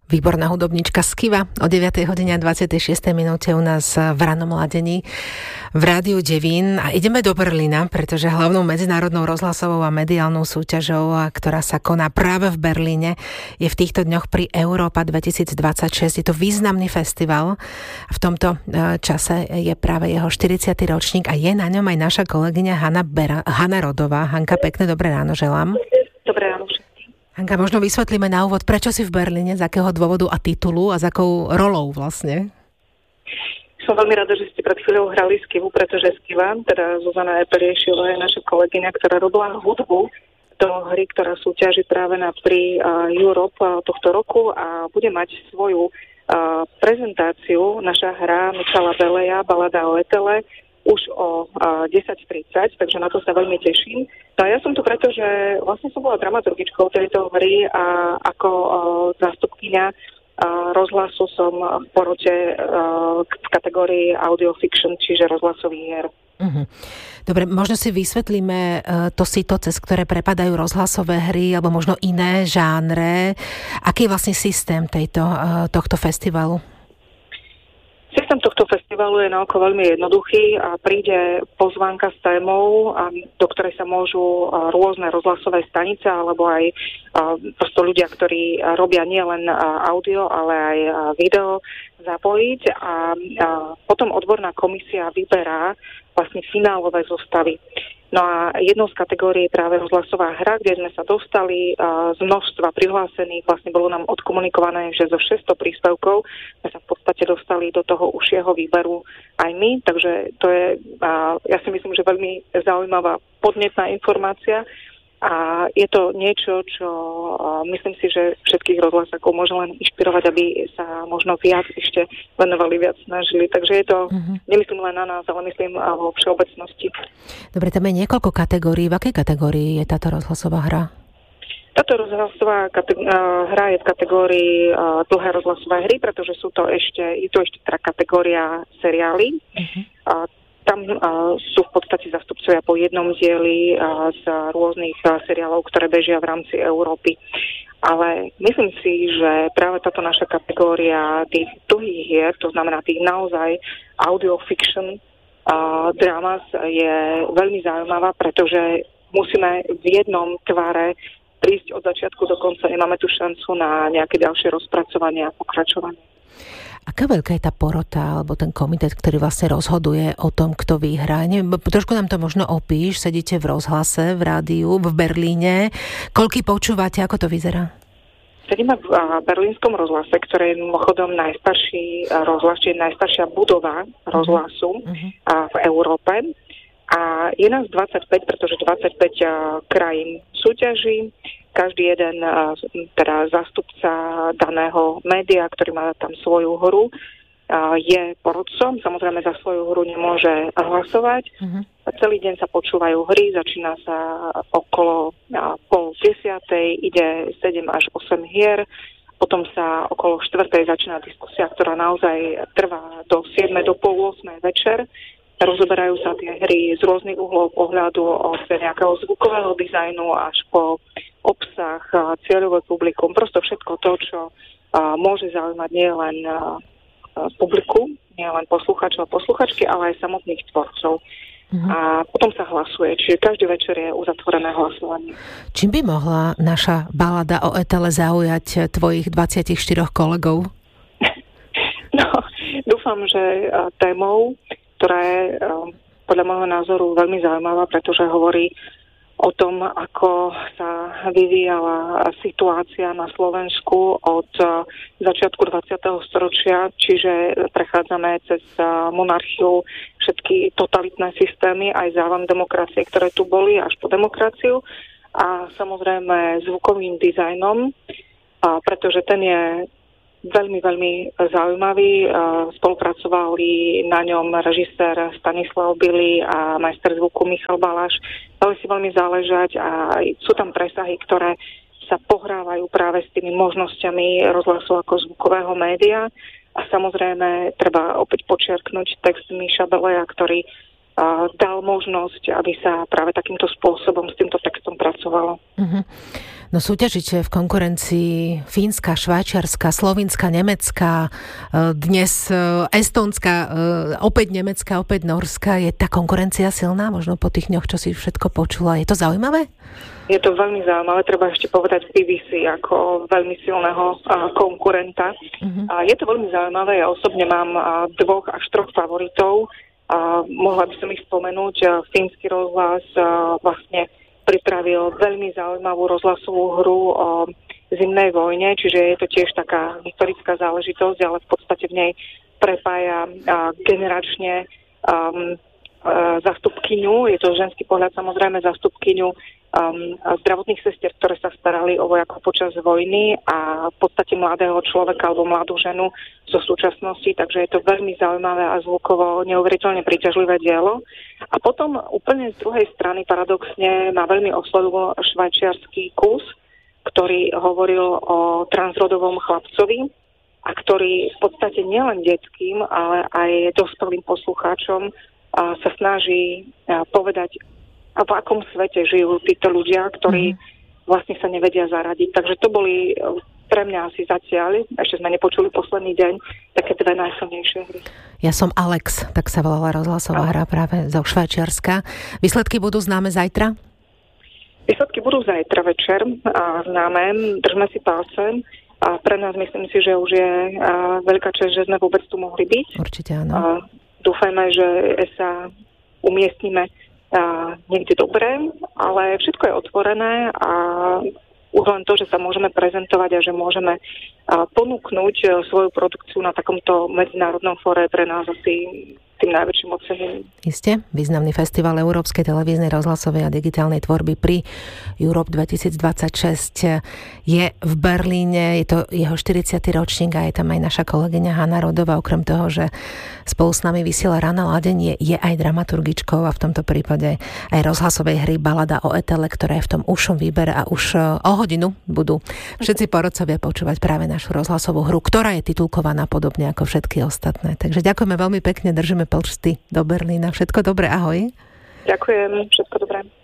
Výborná hudobnička Skiva o 9:26 u nás v rannom ladení v Rádiu Devín. A ideme do Berlína, pretože hlavnou medzinárodnou rozhlasovou a mediálnou súťažou, ktorá sa koná práve v Berlíne, je v týchto dňoch pri Európa 2026. Je to významný festival. V tomto čase je práve jeho 40. ročník a je na ňom aj naša kolegyňa Hanna Rodová. Hanka, pekné dobré ráno želám. Dobré ráno. Hanka, možno vysvetlíme na úvod, prečo si v Berlíne, z akého dôvodu a titulu a s akou rolou vlastne? Som veľmi rada, že ste pred chvíľou hrali Skivu, pretože Skiva, teda Zuzana Eperiešiová, je naša kolegyňa, ktorá robila hudbu do hry, ktorá súťaží práve na Prix Europe tohto roku a bude mať svoju prezentáciu. Naša hra Michala Beleja, Balada o Etele, už o 10:30, takže na to sa veľmi teším. No a ja som tu preto, že vlastne som bola dramaturgičkou tejto hry a ako zástupkyňa rozhlasu som v porote v kategórii audio fiction, čiže rozhlasových hier. Dobre, možno si vysvetlíme to sito, cez ktoré prepadajú rozhlasové hry, alebo možno iné žánre. Aký je vlastne systém tohto festivalu? Systém tohto festivalu je naoko veľmi jednoduchý a príde pozvánka s témou, do ktorej sa môžu rôzne rozhlasové stanice alebo aj prosto ľudia, ktorí robia nielen audio, ale aj video zapojiť a potom odborná komisia vyberá vlastne finálové zostavy. No a jednou z kategórií je práve rozhlasová hra, kde sme sa dostali z množstva prihlásených, vlastne bolo nám odkomunikované, že zo 600 príspevkov sme sa v podstate dostali do toho užšieho výberu aj my, takže to je, ja si myslím, že veľmi zaujímavá podnetná informácia a je to niečo, čo myslím si, že všetkých rozhlasákov môže len inšpirovať, aby sa možno viac ešte venovali, viac snažili. Takže je to, nemyslím len na nás, ale myslím vo všeobecnosti. Dobre, tam je niekoľko kategórií. V akej kategórii je táto rozhlasová hra? Táto rozhlasová hra je v kategórii dlhé rozhlasové hry, pretože je to ešte teda kategória seriály. Tam sú v podstate zastupcovia po jednom dieli z rôznych seriálov, ktoré bežia v rámci Európy. Ale myslím si, že práve táto naša kategória tých dlhých hier, to znamená tých naozaj audio fiction dramas, je veľmi zaujímavá, pretože musíme v jednom tvare prísť od začiatku do konca. Nemáme tu šancu na nejaké ďalšie rozpracovanie a pokračovanie. Aká veľká je tá porota, alebo ten komitet, ktorý vlastne rozhoduje o tom, kto vyhrá? Trošku nám to možno opíš, sedíte v rozhlase, v rádiu, v Berlíne. Koľky počúvate, ako to vyzerá? Sedíme v berlínskom rozhlase, ktoré je mimochodom najstarší rozhlas, čiže najstaršia budova rozhlasu v Európe. A je nás 25, pretože 25 krajín súťaží. Každý jeden teda zástupca daného média, ktorý má tam svoju hru, je porodcom. Samozrejme za svoju hru nemôže hlasovať. Celý deň sa počúvajú hry, začína sa okolo 9:30, ide 7 až 8 hier. Potom sa okolo 4:00 začína diskusia, ktorá naozaj trvá do 7, do 7:30 večer. Rozoberajú sa tie hry z rôznych uhlov pohľadu, od nejakého zvukového dizajnu až po obsah, cieľové publikum, prosto všetko to, čo môže zaujímať nielen publiku, nielen poslucháčov a posluchačky, ale aj samotných tvorcov. A potom sa hlasuje, čiže každý večer je uzatvorené hlasovanie. Čím by mohla naša balada o Etele zaujať tvojich 24 kolegov? No, dúfam, že témou, ktorá je podľa môjho názoru veľmi zaujímavá, pretože hovorí o tom, ako sa vyvíjala situácia na Slovensku od začiatku 20. storočia, čiže prechádzame cez monarchiu, všetky totalitné systémy, aj závan demokracie, ktoré tu boli, až po demokraciu a samozrejme zvukovým dizajnom, pretože ten je veľmi, veľmi zaujímavý. Spolupracovali na ňom režisér Stanislav Bilý a majster zvuku Michal Balaš. Dali si veľmi záležať a sú tam presahy, ktoré sa pohrávajú práve s tými možnosťami rozhlasu ako zvukového média. A samozrejme treba opäť počiarknúť text Miša Beleja, ktorý dal možnosť, aby sa práve takýmto spôsobom s týmto textom pracovalo. Uh-huh. No súťažíte v konkurencii Fínska, Švajčiarska, Slovinska, Nemecka, dnes Estónska, opäť Nemecka, opäť Norska. Je tá konkurencia silná? Možno po tých dňoch, čo si všetko počula. Je to zaujímavé? Je to veľmi zaujímavé. Treba ešte povedať BBC ako veľmi silného konkurenta. Uh-huh. Je to veľmi zaujímavé. Ja osobne mám 2 až 3 favoritov. Mohla by som ich spomenúť. Fínsky rozhlas vlastne pripravil veľmi zaujímavú rozhlasovú hru o zimnej vojne, čiže je to tiež taká historická záležitosť, ale v podstate v nej prepája generačne zastupkyňu, je to ženský pohľad samozrejme zastupkyňu zdravotných sestier, ktoré sa starali o vojakov počas vojny a v podstate mladého človeka alebo mladú ženu zo súčasnosti, takže je to veľmi zaujímavé a zvukovo neuveriteľne príťažlivé dielo. A potom úplne z druhej strany paradoxne ma veľmi oslovil švajčiarsky kus, ktorý hovoril o transrodovom chlapcovi a ktorý v podstate nielen detským, ale aj dospelým poslucháčom sa snaží povedať, a v akom svete žijú títo ľudia, ktorí vlastne sa nevedia zaradiť. Takže to boli pre mňa asi zatiaľ, ešte sme nepočuli posledný deň, také 2 najsilnejšie hry. Ja som Alex, tak sa volala rozhlasová hra práve zo Švajčiarska. Výsledky budú známe zajtra? Výsledky budú zajtra večer a známe. Držme si palce. A pre nás myslím si, že už je veľká česť, že sme vôbec tu mohli byť. Určite áno. Dúfajme, že sa umiestnime niekde dobre, ale všetko je otvorené a už len to, že sa môžeme prezentovať a že môžeme ponúknuť svoju produkciu na takomto medzinárodnom fóre pre nás asi tým najväčším ocenením. Isté, významný festival európskej televíznej, rozhlasovej a digitálnej tvorby pri Europe 2026 je v Berlíne, je to jeho 40. ročník a je tam aj naša kolegyňa Hanna Rodová, okrem toho, že spolu s nami vysiela Rana Ladenie, je aj dramaturgičkou a v tomto prípade aj rozhlasovej hry Balada o Etele, ktorá je v tom ušom výbere a už o hodinu budú všetci porodcovia počúvať práve našu rozhlasovú hru, ktorá je titulkovaná podobne ako všetky ostatné. Takže ďakujeme veľmi pekne, držíme prsty do Berlína. Všetko dobré, ahoj. Ďakujem, všetko dobré.